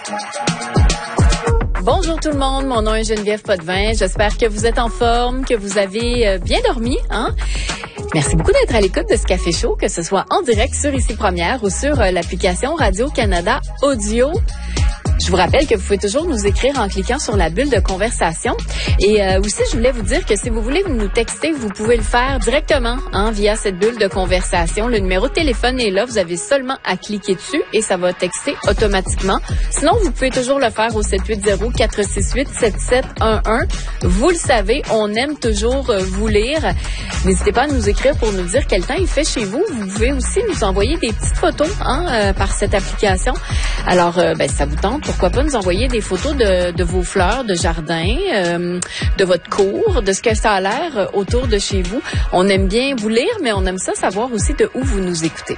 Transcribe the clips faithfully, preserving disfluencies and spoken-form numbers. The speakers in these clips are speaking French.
Bonjour tout le monde, mon nom est Geneviève Potvin. J'espère que vous êtes en forme, que vous avez bien dormi, hein? Merci beaucoup d'être à l'écoute de ce Café Chaud, que ce soit en direct sur Ici Première ou sur l'application Radio-Canada Audio. Je vous rappelle que vous pouvez toujours nous écrire en cliquant sur la bulle de conversation. Et euh, aussi, je voulais vous dire que si vous voulez nous texter, vous pouvez le faire directement hein, via cette bulle de conversation. Le numéro de téléphone est là. Vous avez seulement à cliquer dessus et ça va texter automatiquement. Sinon, vous pouvez toujours le faire au sept huit zéro, quatre six huit, sept sept un un. Vous le savez, on aime toujours euh, vous lire. N'hésitez pas à nous écrire pour nous dire quel temps il fait chez vous. Vous pouvez aussi nous envoyer des petites photos hein, euh, par cette application. Alors, euh, ben, ça vous tente. Pourquoi pas nous envoyer des photos de, de vos fleurs de jardin, euh, de votre cour, de ce que ça a l'air autour de chez vous. On aime bien vous lire, mais on aime ça savoir aussi de où vous nous écoutez.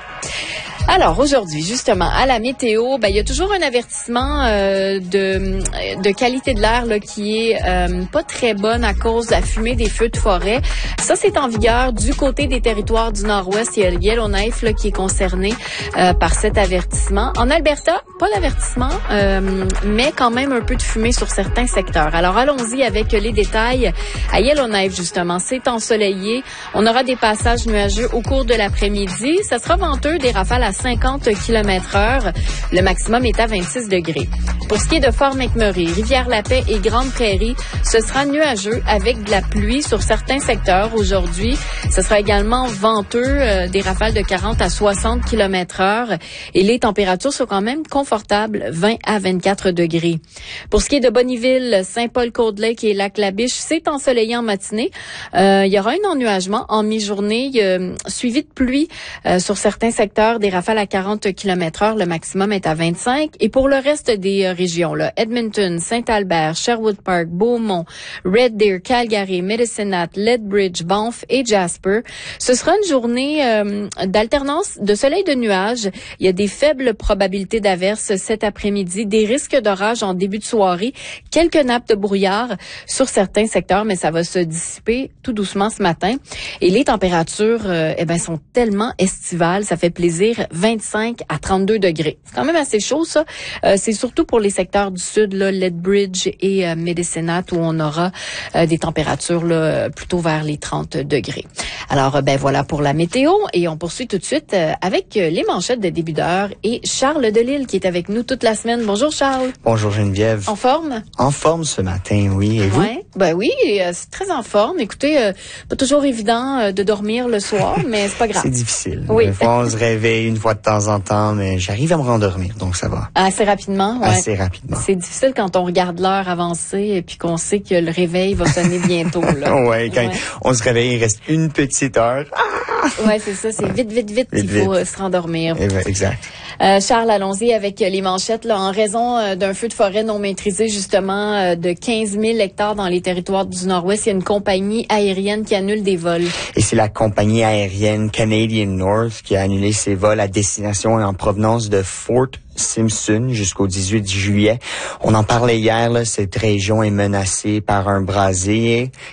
Alors aujourd'hui, justement, à la météo, ben il y a toujours un avertissement euh, de de qualité de l'air là qui est euh, pas très bonne à cause de la fumée des feux de forêt. Ça c'est en vigueur du côté des territoires du Nord-Ouest. Il y a le Yellowknife là qui est concerné euh, par cet avertissement. En Alberta, pas d'avertissement, euh, mais quand même un peu de fumée sur certains secteurs. Alors allons-y avec les détails. À Yellowknife justement, c'est ensoleillé. On aura des passages nuageux au cours de l'après-midi. Ça sera venteux, des rafales à cinquante kilomètres heure. Le maximum est à vingt-six degrés. Pour ce qui est de Fort McMurray, Rivière-la-Paix et Grande-Prairie, ce sera nuageux avec de la pluie sur certains secteurs aujourd'hui. Ce sera également venteux, euh, des rafales de quarante à soixante kilomètres heure. Et les températures sont quand même confortables, vingt à vingt-quatre degrés. Pour ce qui est de Bonnyville, Saint-Paul-Cold-Lake et Lac-La-Biche, c'est ensoleillé en matinée. Euh, il y aura un ennuagement en mi-journée, euh, suivi de pluie euh, sur certains secteurs, des rafales à quarante kilomètres heure, le maximum est à vingt-cinq. Et pour le reste des euh, régions, là, Edmonton, Saint-Albert, Sherwood Park, Beaumont, Red Deer, Calgary, Medicine Hat, Lethbridge, Banff et Jasper, ce sera une journée euh, d'alternance de soleil et de nuages. Il y a des faibles probabilités d'averses cet après-midi, des risques d'orage en début de soirée, quelques nappes de brouillard sur certains secteurs, mais ça va se dissiper tout doucement ce matin. Et les températures euh, eh ben, sont tellement estivales, ça fait plaisir, vingt-cinq à trente-deux degrés. C'est quand même assez chaud, ça. Euh, c'est surtout pour les secteurs du sud, là, Lethbridge et euh, Medicine Hat, où on aura euh, des températures là, plutôt vers les trente degrés. Alors, ben voilà pour la météo. Et on poursuit tout de suite euh, avec euh, les manchettes de début d'heure et Charles Delisle qui est avec nous toute la semaine. Bonjour Charles. Bonjour Geneviève. En forme? En forme ce matin, oui. Et vous? Ouais, ben oui, euh, c'est très en forme. Écoutez, euh, pas toujours évident euh, de dormir le soir, mais c'est pas grave. C'est difficile. Oui. Des fois, on se réveille une fois de temps en temps, mais j'arrive à me rendormir, donc ça va. Assez rapidement, ouais. Assez rapidement. C'est difficile quand on regarde l'heure avancer et puis qu'on sait que le réveil va sonner bientôt, là. ouais, quand ouais. on se réveille, il reste une petite heure. Ah! Ouais, c'est ça, c'est vite, vite, vite, vite qu'il faut vite. se rendormir. Et ben, exact. Euh, Charles, allons-y avec les manchettes. Là, en raison euh, d'un feu de forêt non maîtrisé, justement, euh, de quinze mille hectares dans les territoires du Nord-Ouest, il y a une compagnie aérienne qui annule des vols. Et c'est la compagnie aérienne Canadian North qui a annulé ses vols à destination et en provenance de Fort Simpson jusqu'au dix-huit juillet. On en parlait hier, là, cette région est menacée par un brasier